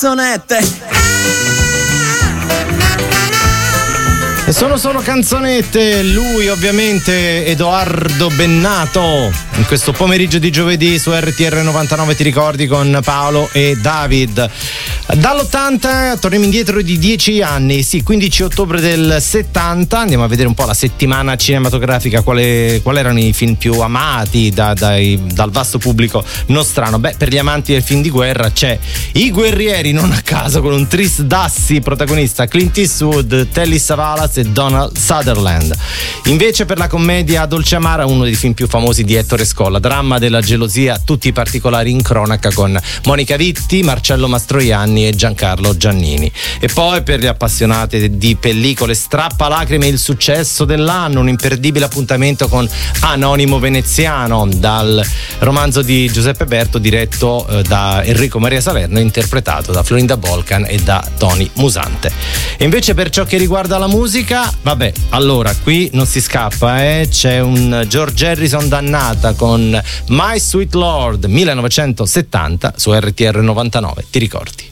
E sono solo canzonette. Lui ovviamente Edoardo Bennato in questo pomeriggio di giovedì su RTR 99, ti ricordi, con Paolo e David. Dall'80 torniamo indietro di 10 anni, sì, 15 ottobre del 70. Andiamo a vedere un po' la settimana cinematografica, quali erano i film più amati dal vasto pubblico nostrano. Beh, per gli amanti del film di guerra c'è I Guerrieri, non a caso, con un tris d'assi protagonista Clint Eastwood, Telly Savalas e Donald Sutherland. Invece per la commedia dolce amara, uno dei film più famosi di Ettore Scola, dramma della gelosia, tutti i particolari in cronaca, con Monica Vitti, Marcello Mastroianni e Giancarlo Giannini. E poi per gli appassionati di pellicole strappalacrime, il successo dell'anno, un imperdibile appuntamento con Anonimo Veneziano, dal romanzo di Giuseppe Berto, diretto da Enrico Maria Salerno, interpretato da Florinda Bolcan e da Tony Musante. E invece per ciò che riguarda la musica, vabbè, allora qui non si scappa, c'è un George Harrison dannata con My Sweet Lord 1970 su RTR 99, ti ricordi?